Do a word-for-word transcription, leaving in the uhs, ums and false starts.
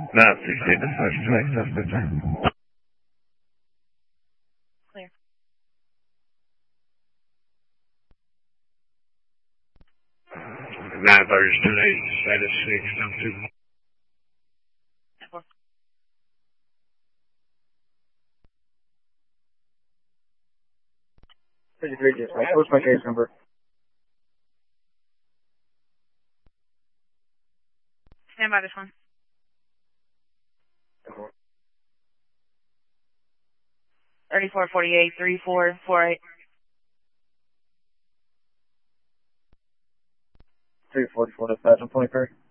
nine sixteen, this is Clear. nine thirty, two eight, status six, number two. fifty-three, dispatch. What's my case number? Stand by this one. thirty-four forty-eight, three four four eight. three forty-four, dispatch. I'm twenty-three.